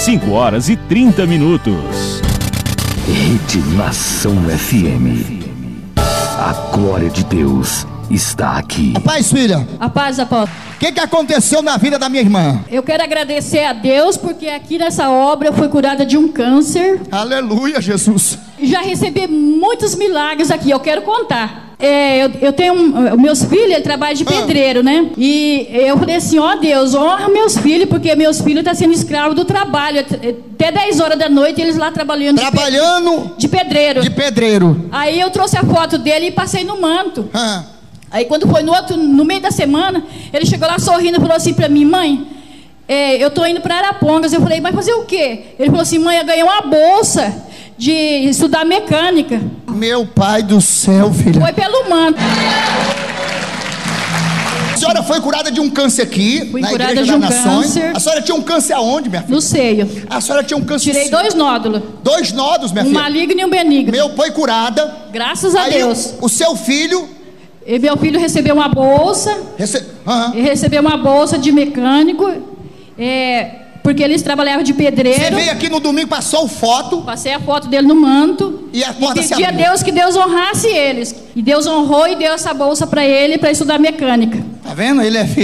5h30. Rede Nação FM. A glória de Deus está aqui. A paz, filha. A paz, apóstolo. O que aconteceu na vida da minha irmã? Eu quero agradecer a Deus porque aqui nessa obra eu fui curada de um câncer. Aleluia, Jesus. Já recebi muitos milagres aqui, eu quero contar. Eu tenho meus filhos, ele trabalha de pedreiro, né? E eu falei assim, ó Deus, honra meus filhos, porque meus filhos estão sendo escravos do trabalho. Até 10 horas da noite eles lá trabalhando de pedreiro. De pedreiro. Aí eu trouxe a foto dele e passei no manto. Aí quando foi no meio da semana, ele chegou lá sorrindo e falou assim pra mim, mãe, eu tô indo para Arapongas. Eu falei, mas fazer o quê? Ele falou assim, mãe, eu ganhei uma bolsa de estudar mecânica. Meu pai do céu, filha. Foi pelo manto. A senhora foi curada de um câncer aqui, Fui na curada Igreja de um das Nações. câncer. A senhora tinha um câncer aonde, minha filha? No seio. A senhora tinha um câncer. Tirei 2 nódulos. 2 nódulos, minha Um filha. maligno e um benigno. Meu foi curada. Graças a Aí, Deus. O seu filho... E meu filho recebeu uma bolsa. Ele recebeu uma bolsa de mecânico. Porque eles trabalhavam de pedreiro. Você veio aqui no domingo, passou foto. Passei a foto dele no manto. E a porta se pedi a Deus que Deus honrasse eles. E Deus honrou e deu essa bolsa para ele para estudar mecânica. Tá vendo? Ele é filho.